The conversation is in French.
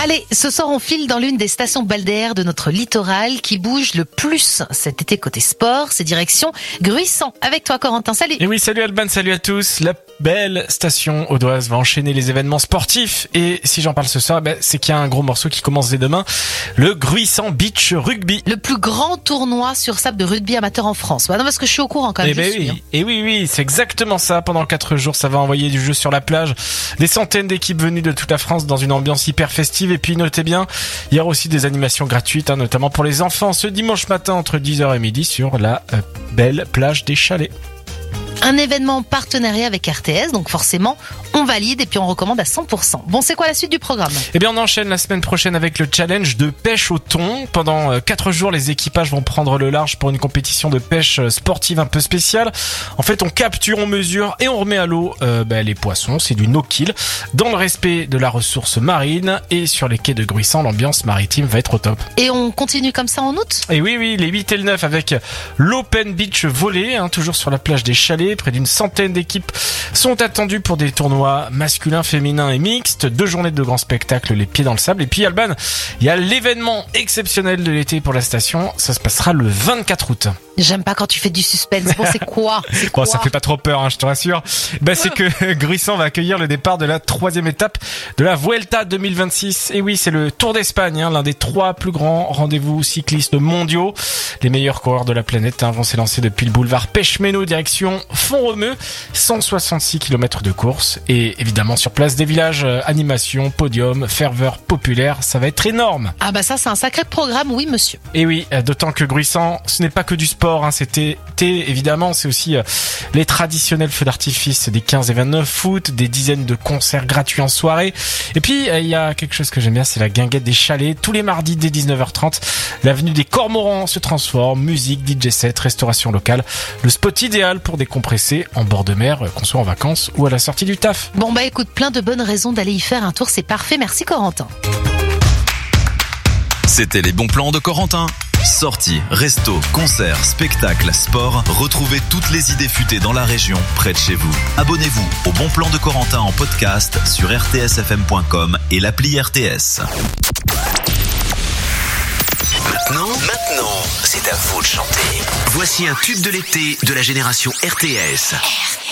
Allez, ce soir on file dans l'une des stations balnéaires de notre littoral qui bouge le plus cet été côté sport. C'est direction Gruissan. Avec toi Corentin, salut. Et oui, salut Alban, salut à tous. La belle station audoise va enchaîner les événements sportifs. Et si j'en parle ce soir, c'est qu'il y a un gros morceau qui commence dès demain. Le Gruissan Beach Rugby. Le plus grand tournoi sur sable de rugby amateur en France. Non, parce que je suis au courant quand même. Et oui, c'est exactement ça. Pendant 4 jours, ça va envoyer du jeu sur la plage. Des centaines d'équipes venues de toute la France dans une ambiance hyper festive. Et puis notez bien, il y aura aussi des animations gratuites, notamment pour les enfants, ce dimanche matin entre 10h et midi sur la belle plage des Chalets. Un événement en partenariat avec RTS, donc forcément, on valide et puis on recommande à 100%. Bon, c'est quoi la suite du programme ? Eh bien, on enchaîne la semaine prochaine avec le challenge de pêche au thon. Pendant 4 jours, les équipages vont prendre le large pour une compétition de pêche sportive un peu spéciale. En fait, on capture, on mesure et on remet à l'eau les poissons. C'est du no-kill, dans le respect de la ressource marine. Et sur les quais de Gruissan, l'ambiance maritime va être au top. Et on continue comme ça en août ? Et oui, les 8 et le 9 avec l'Open Beach Volley, toujours sur la plage des Chalets. Près d'une centaine d'équipes sont attendues pour des tournois masculins, féminins et mixtes. 2 journées de grands spectacles, les pieds dans le sable. Et puis Alban, il y a l'événement exceptionnel de l'été pour la station. Ça se passera le 24 août. J'aime pas quand tu fais du suspense. Bon, c'est quoi ? Bon, ça fait pas trop peur, je te rassure. C'est que Gruissan va accueillir le départ de la 3e étape de la Vuelta 2026. Et oui, c'est le Tour d'Espagne, l'un des 3 plus grands rendez-vous cyclistes mondiaux. Les meilleurs coureurs de la planète vont s'élancer depuis le boulevard Pechmeno direction Font-Romeu. 166 km de course. Et évidemment, sur place des villages, animation, podium, ferveur populaire. Ça va être énorme. Ah ça, c'est un sacré programme, oui monsieur. Et oui, d'autant que Gruissan, ce n'est pas que du sport. Cet été, évidemment, c'est aussi les traditionnels feux d'artifice des 15 et 29 août, des dizaines de concerts gratuits en soirée. Et puis, il y a quelque chose que j'aime bien, c'est la guinguette des Chalets. Tous les mardis dès 19h30, l'avenue des Cormorans se transforme. Musique, DJ set, restauration locale. Le spot idéal pour décompresser en bord de mer, qu'on soit en vacances ou à la sortie du taf. Bon, écoute, plein de bonnes raisons d'aller y faire un tour. C'est parfait. Merci Corentin. C'était les bons plans de Corentin. Sorties, restos, concerts, spectacles, sport, retrouvez toutes les idées futées dans la région, près de chez vous. Abonnez-vous au Bon Plan de Corentin en podcast sur rtsfm.com et l'appli RTS. Maintenant, c'est à vous de chanter. Voici un tube de l'été de la génération RTS.